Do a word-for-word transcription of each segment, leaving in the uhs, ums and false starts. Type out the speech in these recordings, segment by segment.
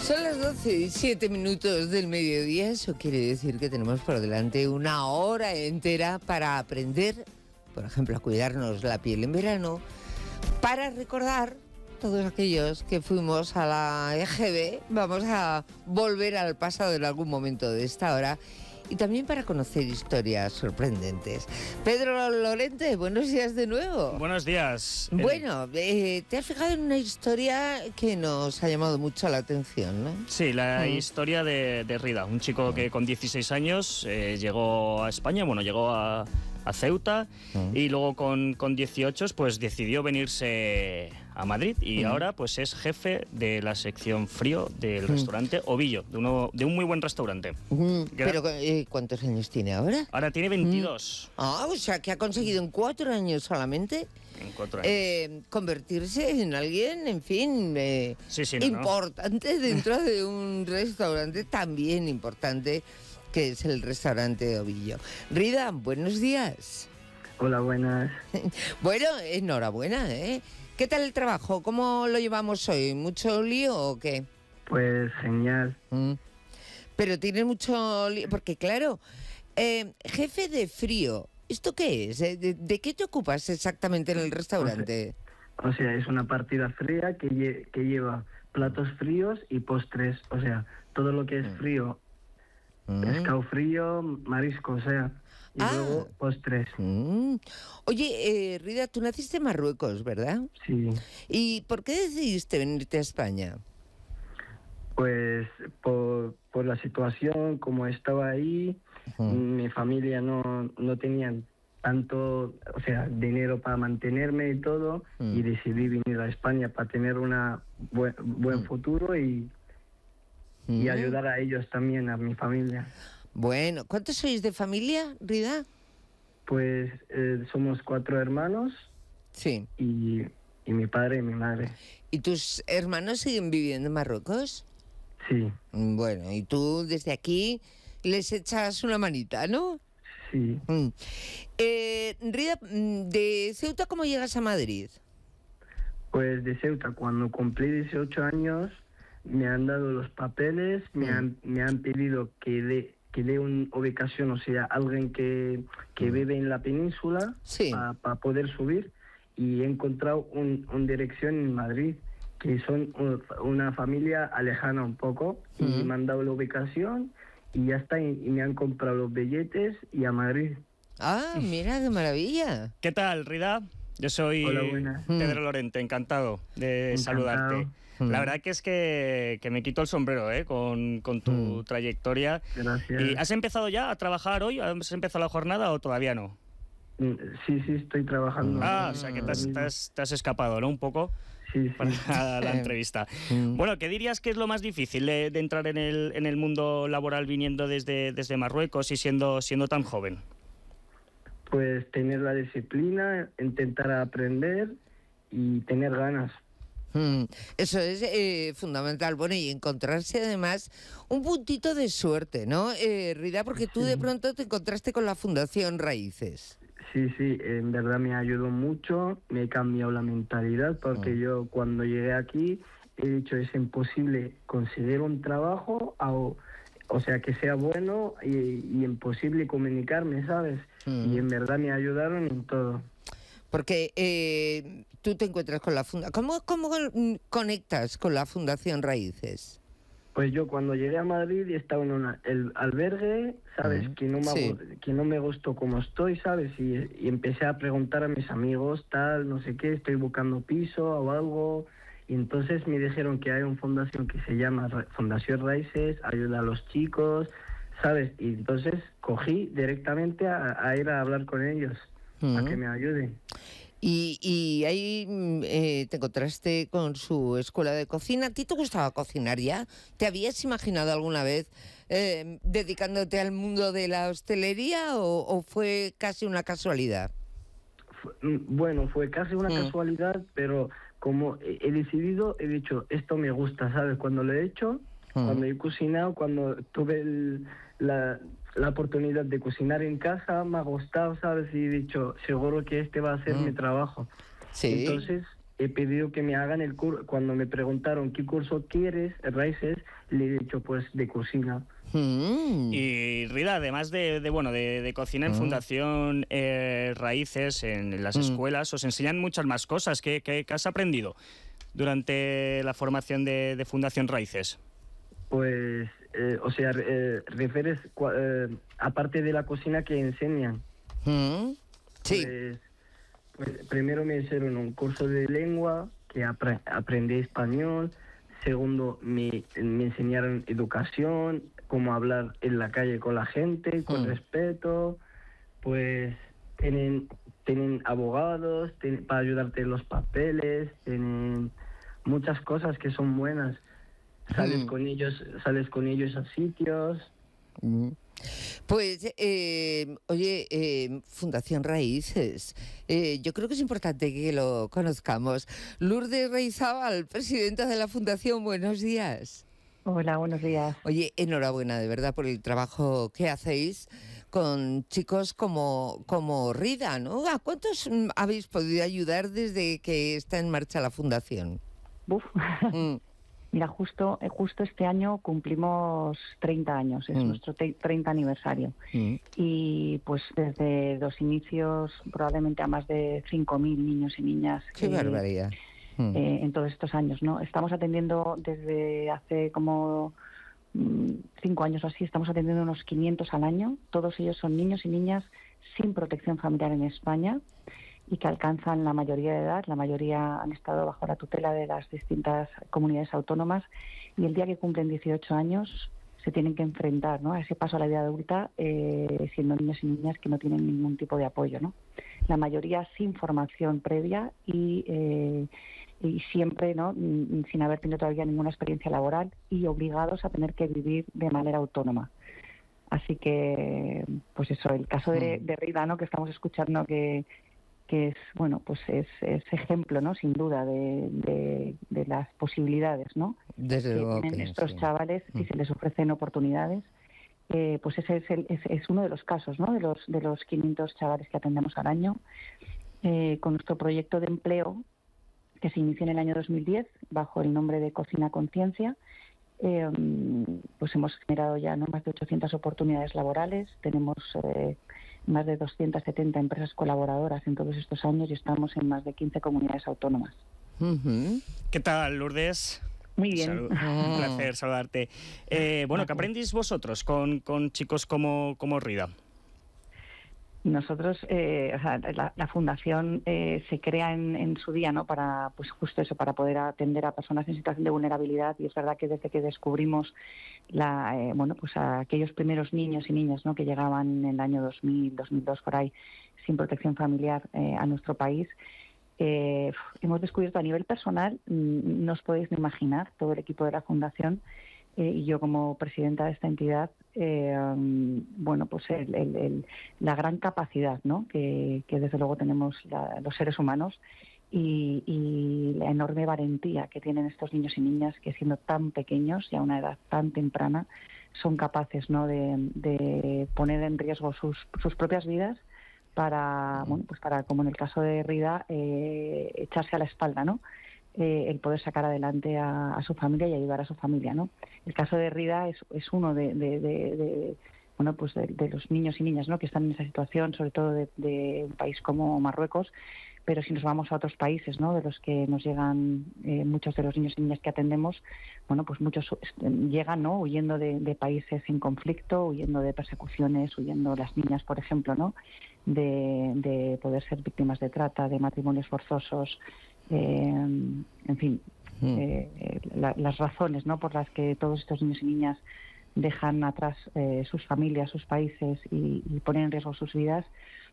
Son las doce y siete minutos del mediodía. Eso quiere decir que tenemos por delante una hora entera para aprender, por ejemplo, a cuidarnos la piel en verano, para recordar todos aquellos que fuimos a la E G B. Vamos a volver al pasado en algún momento de esta hora. Y también para conocer historias sorprendentes. Pedro Lorente, buenos días de nuevo. Buenos días. Bueno, eh, te has fijado en una historia que nos ha llamado mucho la atención, ¿no? Sí, la mm. historia de, de Rida, un chico que con dieciséis años eh, llegó a España, bueno, llegó a, a Ceuta mm. y luego con, con dieciocho pues decidió venirse a Madrid y mm. ahora pues es jefe de la sección frío del mm. restaurante Ovillo, de, uno, de un muy buen restaurante. Mm. Pero eh, ¿cuántos años tiene ahora? Ahora tiene veintidós. Mm. Ah, o sea, que ha conseguido en cuatro años solamente en cuatro años. Eh, convertirse en alguien, en fin, eh, sí, sí, no, importante no. dentro de un restaurante también importante, que es el restaurante Ovillo. Rida, buenos días. Hola, buenas. Bueno, enhorabuena, ¿eh? ¿Qué tal el trabajo? ¿Cómo lo llevamos hoy? ¿Mucho lío o qué? Pues genial. Mm. Pero tiene mucho lío, porque claro, eh, jefe de frío, ¿esto qué es? ¿De, de qué te ocupas exactamente en el restaurante? O sea, o sea es una partida fría que, lle que lleva platos fríos y postres, o sea, todo lo que es frío, mm. pescado frío, marisco, o sea, y ah. luego postres. Mm. Oye, eh, Rida, tú naciste en Marruecos, ¿verdad? Sí. ¿Y por qué decidiste venirte a España? Pues por, por la situación, como estaba ahí, uh-huh. mi familia no, no tenía tanto, o sea, dinero para mantenerme y todo, uh-huh. y decidí venir a España para tener un buen, buen uh-huh. futuro y, uh-huh. y ayudar a ellos también, a mi familia. Bueno, ¿cuántos sois de familia, Rida? Pues eh, somos cuatro hermanos. Sí. Y, y mi padre y mi madre. ¿Y tus hermanos siguen viviendo en Marruecos? Sí. Bueno, y tú desde aquí les echas una manita, ¿no? Sí. Mm. Eh, Rida, ¿de Ceuta cómo llegas a Madrid? Pues de Ceuta, cuando cumplí dieciocho años, me han dado los papeles, mm. me, han, me han pedido que dé que dé una ubicación, o sea, alguien que, que mm. vive en la península, sí. para pa poder subir, y he encontrado una un dirección en Madrid, que son una familia alejana un poco, uh-huh. y me han dado la ubicación y ya está, y me han comprado los billetes y a Madrid. Ah, mira, qué maravilla. ¿Qué tal, Rida? Yo soy Hola, Pedro Lorente, encantado de encantado. saludarte. La verdad que es que, que me quito el sombrero ¿eh? con, con tu mm. trayectoria. Gracias. ¿Y has empezado ya a trabajar hoy? ¿Has empezado la jornada o todavía no? Sí, sí, estoy trabajando. Ah, o sea que te has, te has, te has escapado, ¿no? Un poco. Sí, sí. Para la entrevista. Bueno, ¿qué dirías que es lo más difícil de, de entrar en el, en el mundo laboral viniendo desde, desde Marruecos y siendo, siendo tan joven? Pues tener la disciplina, intentar aprender y tener ganas. Mm, eso es eh, fundamental. Bueno, y encontrarse además un puntito de suerte, ¿no, eh, Rida? Porque tú sí. de pronto te encontraste con la Fundación Raíces. Sí, sí, en verdad me ayudó mucho, me cambió la mentalidad, porque oh. yo cuando llegué aquí he dicho es imposible conseguir un trabajo, o, o sea, que sea bueno y, y imposible comunicarme, ¿sabes? Mm. Y en verdad me ayudaron en todo. Porque eh, tú te encuentras con la Fundación. ¿Cómo, ¿Cómo conectas con la Fundación Raíces? Pues yo cuando llegué a Madrid estaba en una, el albergue, ¿sabes? Uh-huh. que, no me, sí. que no me gustó como estoy, ¿sabes? Y, y empecé a preguntar a mis amigos, tal, no sé qué, estoy buscando piso o algo. Y entonces me dijeron que hay una fundación que se llama Fundación Raíces, ayuda a los chicos, ¿sabes? Y entonces cogí directamente a, a ir a hablar con ellos. Uh-huh. A que me ayuden. Y, y ahí eh, te encontraste con su escuela de cocina. ¿A ti te gustaba cocinar ya? ¿Te habías imaginado alguna vez eh, dedicándote al mundo de la hostelería o, o fue casi una casualidad? Fue, bueno, fue casi una uh-huh. casualidad, pero como he, he decidido, he dicho, esto me gusta, ¿sabes? Cuando lo he hecho, uh-huh. cuando he cocinado, cuando tuve el, la... la oportunidad de cocinar en casa, me ha gustado, ¿sabes? Y he dicho, seguro que este va a ser mm. mi trabajo. Sí. Entonces, he pedido que me hagan el curso. Cuando me preguntaron qué curso quieres, Raíces, le he dicho pues de cocina. Mm. Y Rida, además de, de bueno de, de cocina en Mm. Fundación eh, Raíces, en las Mm. escuelas, os enseñan muchas más cosas. ¿Qué, qué, qué has aprendido durante la formación de, de Fundación Raíces? Pues, eh, o sea, eh, refieres, cua- eh, aparte de la cocina que enseñan. Mm. Sí. Pues, pues primero me hicieron un curso de lengua, que apre- aprendí español. Segundo, me, me enseñaron educación, cómo hablar en la calle con la gente, con Mm. respeto. Pues tienen, tienen abogados tienen- para ayudarte en los papeles, tienen muchas cosas que son buenas. Sales Mm. con ellos, sales con ellos a sitios. Mm. Pues, eh, oye, eh, Fundación Raíces, eh, yo creo que es importante que lo conozcamos. Lourdes Reizábal, presidenta de la Fundación, buenos días. Hola, buenos días. Oye, enhorabuena de verdad por el trabajo que hacéis con chicos como, como Rida, ¿no? ¿A cuántos mm, habéis podido ayudar desde que está en marcha la Fundación? Buf. Mm. Mira, justo, eh, justo este año cumplimos treinta años, es Mm. nuestro te- treinta aniversario. Mm. Y pues desde los inicios probablemente a más de cinco mil niños y niñas Qué eh, barbaridad. Mm. eh, en todos estos años, ¿no? Estamos atendiendo desde hace como mm, cinco años o así, estamos atendiendo unos quinientos al año. Todos ellos son niños y niñas sin protección familiar en España y que alcanzan la mayoría de edad. La mayoría han estado bajo la tutela de las distintas comunidades autónomas y el día que cumplen dieciocho años se tienen que enfrentar, ¿no?, a ese paso a la vida adulta eh, siendo niños y niñas que no tienen ningún tipo de apoyo, ¿no? La mayoría sin formación previa y, eh, y siempre, ¿no?, sin haber tenido todavía ninguna experiencia laboral y obligados a tener que vivir de manera autónoma. Así que, pues eso, el caso de, de Rida, ¿no?, que estamos escuchando que que es, bueno, pues es, es ejemplo, ¿no?, sin duda, de, de, de las posibilidades, ¿no?, Desde que luego tienen que estos sí. chavales si se les ofrecen oportunidades. Eh, pues ese es, el, es, es uno de los casos, ¿no?, de los, de los quinientos chavales que atendemos al año. Eh, con nuestro proyecto de empleo, que se inició en el año dos mil diez, bajo el nombre de Cocina Conciencia, eh, pues hemos generado ya, ¿no?, más de ochocientas oportunidades laborales. Tenemos eh, más de doscientas setenta empresas colaboradoras en todos estos años y estamos en más de quince comunidades autónomas. Uh-huh. ¿Qué tal, Lourdes? Muy bien. Salud. Un placer saludarte. Eh, bueno, ¿qué Gracias. aprendís vosotros con, con chicos como, como Rida? Nosotros, eh, o sea, la, la fundación eh, se crea en, en su día, ¿no?, para, pues justo eso, para poder atender a personas en situación de vulnerabilidad. Y es verdad que desde que descubrimos la, eh, bueno, pues a aquellos primeros niños y niñas, ¿no?, que llegaban en el año dos mil, dos mil dos por ahí, sin protección familiar eh, a nuestro país, eh, hemos descubierto a nivel personal, mm, no os podéis ni imaginar, todo el equipo de la fundación eh, y yo como presidenta de esta entidad, eh, um, bueno, pues el, el, el, la gran capacidad, ¿no?, que, que desde luego tenemos la, los seres humanos y, y la enorme valentía que tienen estos niños y niñas que, siendo tan pequeños y a una edad tan temprana, son capaces, ¿no?, de, de poner en riesgo sus, sus propias vidas para, bueno, pues para, como en el caso de Rida, eh, echarse a la espalda, ¿no?, Eh, el poder sacar adelante a, a su familia y ayudar a su familia, ¿no? El caso de Rida es, es uno de, de, de, de bueno, pues de, de los niños y niñas, ¿no?, que están en esa situación, sobre todo de, de un país como Marruecos. Pero si nos vamos a otros países, ¿no?, de los que nos llegan eh, muchos de los niños y niñas que atendemos, bueno, pues muchos llegan, ¿no?, huyendo de, de países en conflicto, huyendo de persecuciones, huyendo las niñas, por ejemplo, ¿no?, de, de poder ser víctimas de trata, de matrimonios forzosos. Eh, en fin, Mm. eh, la, las razones, ¿no?, por las que todos estos niños y niñas dejan atrás eh, sus familias, sus países y, y ponen en riesgo sus vidas,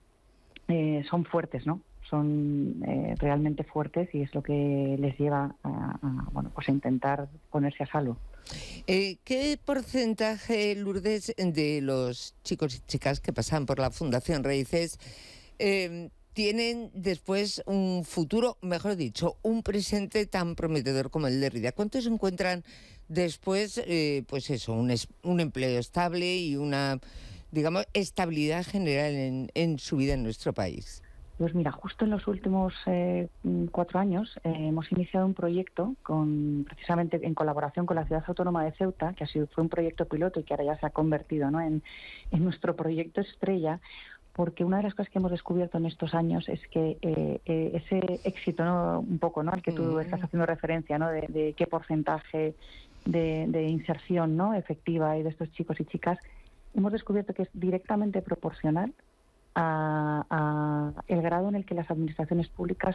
eh, son fuertes, ¿no? Son eh, realmente fuertes y es lo que les lleva a, a, bueno, pues a intentar ponerse a salvo. Eh, ¿Qué porcentaje, Lourdes, de los chicos y chicas que pasan por la Fundación Raíces eh, tienen después un futuro, mejor dicho, un presente tan prometedor como el de Rida? ¿Cuántos encuentran después, eh, pues eso, un, es, un empleo estable y una, digamos, estabilidad general en, en su vida en nuestro país? Pues mira, justo en los últimos eh, cuatro años eh, hemos iniciado un proyecto con, precisamente en colaboración con la Ciudad Autónoma de Ceuta, que ha sido, fue un proyecto piloto y que ahora ya se ha convertido, ¿no?, en, en nuestro proyecto estrella, porque una de las cosas que hemos descubierto en estos años es que eh, eh, ese éxito, ¿no?, un poco, ¿no?, al que tú mm. estás haciendo referencia, ¿no?, de, de qué porcentaje de, de inserción, ¿no?, efectiva hay de estos chicos y chicas, hemos descubierto que es directamente proporcional A, a el grado en el que las administraciones públicas